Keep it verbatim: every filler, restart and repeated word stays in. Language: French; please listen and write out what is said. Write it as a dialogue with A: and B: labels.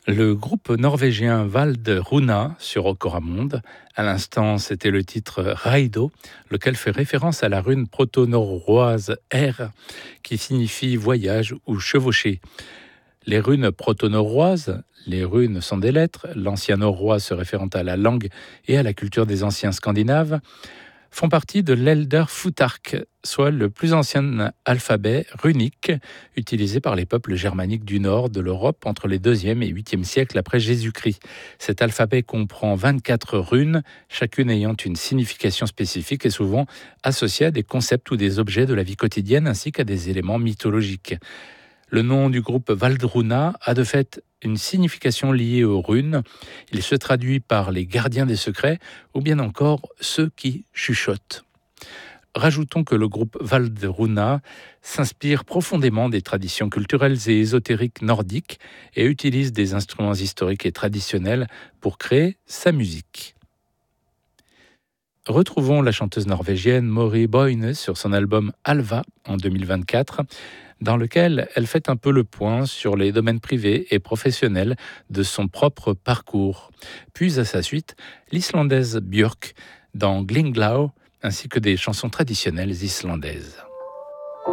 A: Le groupe norvégien Valderuna sur Okoramonde. À l'instant, c'était le titre Raido, lequel fait référence à la rune proto-norroise R, qui signifie voyage ou chevaucher. Les runes proto-norroises, les runes sont des lettres, l'ancien norrois se référant à la langue et à la culture des anciens scandinaves, font partie de l'Elder Futhark, soit le plus ancien alphabet runique utilisé par les peuples germaniques du nord de l'Europe entre les deuxième et huitième siècles après Jésus-Christ. Cet alphabet comprend vingt-quatre runes, chacune ayant une signification spécifique et souvent associée à des concepts ou des objets de la vie quotidienne ainsi qu'à des éléments mythologiques. Le nom du groupe Valdruna a de fait une signification liée aux runes. Il se traduit par les gardiens des secrets ou bien encore ceux qui chuchotent. Rajoutons que le groupe Valdruna s'inspire profondément des traditions culturelles et ésotériques nordiques et utilise des instruments historiques et traditionnels pour créer sa musique. Retrouvons la chanteuse norvégienne Mori Boine sur son album Alva en deux mille vingt-quatre, dans lequel elle fait un peu le point sur les domaines privés et professionnels de son propre parcours. Puis à sa suite, l'islandaise Björk dans Glinglau, ainsi que des chansons traditionnelles islandaises.